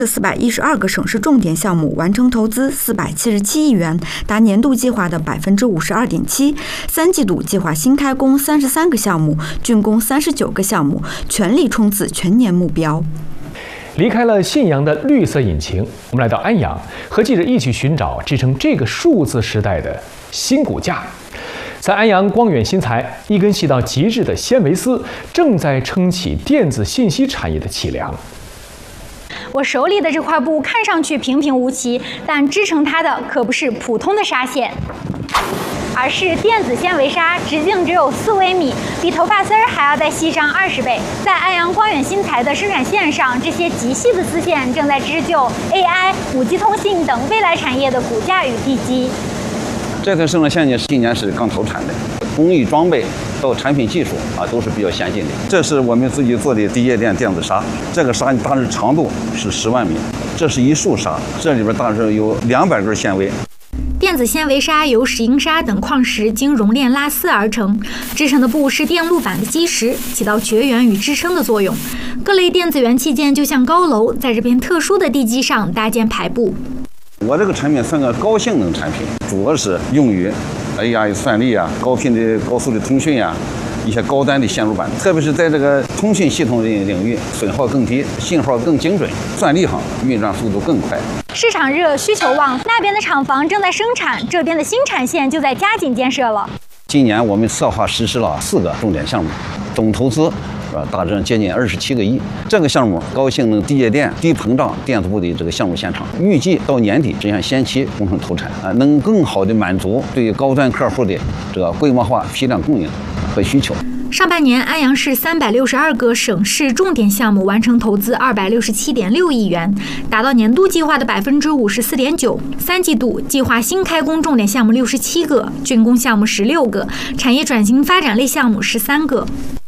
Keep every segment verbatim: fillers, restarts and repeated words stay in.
四百一十二个省市重点项目完成投资四百七十七亿元，达年度计划的百分之五十二点七。三季度计划新开工三十三个项目，竣工三十九个项目，全力冲刺全年目标。 离开了信阳的绿色引擎，我们来到安阳，和记者一起寻找支撑这个数字时代的新骨架。在安阳光远新材，一根细到极致的纤维丝正在撑起电子信息产业的脊梁。 我手里的这块布看上去平平无奇，但织成它的可不是普通的纱线，而是电子纤维纱，直径只有四微米，比头发丝儿还要再细上二十倍。在安阳光远新材的生产线上，这些极细的丝线正在织就 A I、五 G 通信等未来产业的骨架与地基。 这台生产线呢，今年是刚投产的，工艺装备到产品技术啊都是比较先进的。这是我们自己做的低液电电子纱，这个纱大致长度是十万米，这是一束纱，这里边大致有两百根纤维。 电子纤维纱由石英砂等矿石经熔炼拉丝而成，制成的布是电路板的基石，起到绝缘与支撑的作用。各类电子元器件就像高楼，在这片特殊的地基上搭建排布。 我这个产品算个高性能产品，主要是用于 A I 算力啊、高频的高速的通讯啊、一些高端的线路板，特别是在这个通讯系统领域，损耗更低，信号更精准，算力好，运转速度更快。 市场热，需求旺，那边的厂房正在生产，这边的新产线就在加紧建设了。 今年我们策划实施了四个重点项目，总投资啊，大致接近二十七个亿。这个项目高性能低液电、低膨胀电子布的这个项目现场，预计到年底实现先期工程投产啊，能更好的满足对高端客户的这个规模化批量供应和需求。 上半年，安阳市三百六十二个省市重点项目完成投资二百六十七点六亿元，达到年度计划的百分之五十四点九。三季度计划新开工重点项目六十七个，竣工项目十六个，产业转型发展类项目十三个。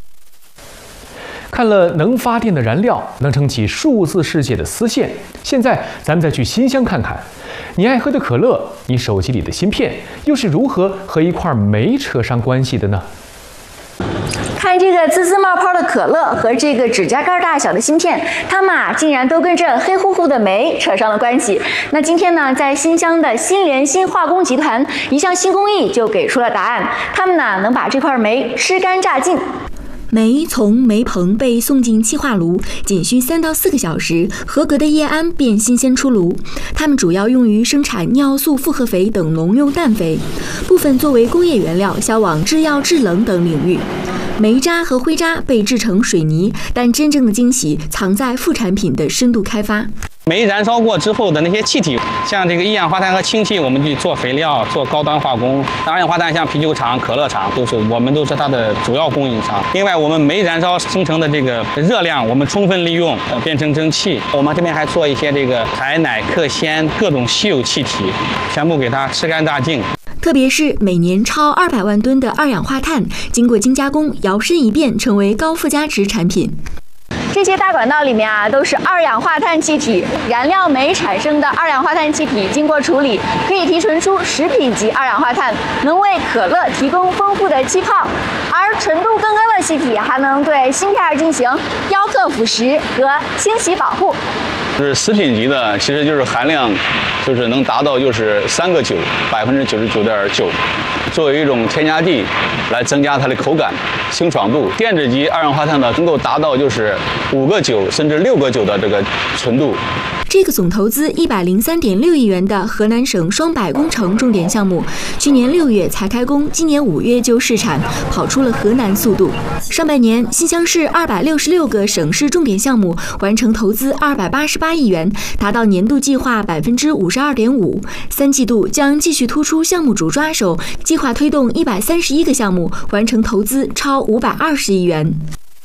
看了能发电的燃料，能撑起数字世界的丝线，现在咱们再去新乡看看，你爱喝的可乐，你手机里的芯片，又是如何和一块煤扯上关系的呢？ 看这个滋滋冒泡的可乐和这个指甲盖大小的芯片，它们啊竟然都跟这黑乎乎的煤扯上了关系。那今天呢，在新乡的新联新化工集团一项新工艺就给出了答案，他们呢能把这块煤吃干榨净。 煤从煤棚被送进气化炉，仅需三到四个小时，合格的液氨便新鲜出炉。它们主要用于生产尿素复合肥等农用氮肥，部分作为工业原料销往制药、制冷等领域。煤渣和灰渣被制成水泥，但真正的惊喜藏在副产品的深度开发。 煤燃烧过之后的那些气体，像这个一氧化碳和氢气，我们去做肥料、做高端化工。二氧化碳像啤酒厂、可乐厂，都是我们都是它的主要供应商。另外，我们煤燃烧生成的这个热量，我们充分利用，呃，变成蒸汽。我们这边还做一些这个海氖、氪氙各种稀有气体，全部给它吃干榨净。 特别是每年超二百万吨的二氧化碳，经过精加工，摇身一变成为高附加值产品。 这些大管道里面啊，都是二氧化碳气体，燃料煤产生的二氧化碳气体经过处理，可以提纯出食品级二氧化碳，能为可乐提供丰富的气泡。而纯度更高的气体还能对芯片进行雕刻腐蚀和清洗保护。 就是食品级的，其实就是含量，就是能达到就是三个九，百分之九十九点九，作为一种添加剂，来增加它的口感、清爽度。电子级二氧化碳呢，能够达到就是五个九甚至六个九的这个纯度。 这个总投资一百零三点六亿元的河南省双柏工程重点项目，去年六月才开工，今年五月就试产，跑出了河南速度。上半年，新乡市二百六十六个省市重点项目完成投资二百八十八亿元，达到年度计划百分之五十二点五。三季度将继续突出项目主抓手，计划推动一百三十一个项目完成投资超五百二十亿元。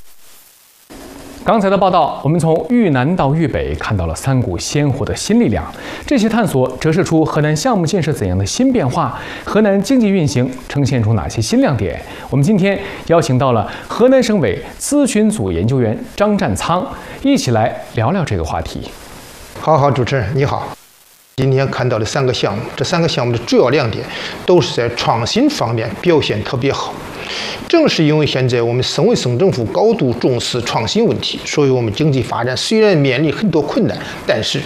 刚才的报道，我们从豫南到豫北看到了三股鲜活的新力量。这些探索折射出河南项目建设怎样的新变化，河南经济运行呈现出哪些新亮点。我们今天邀请到了河南省委咨询组研究员张占仓，一起来聊聊这个话题。 好好，主持人你好。今天看到的三个项目，这三个项目的主要亮点都是在创新方面表现特别好。正是因为现在我们省委省政府高度重视创新问题，所以我们经济发展虽然面临很多困难，但是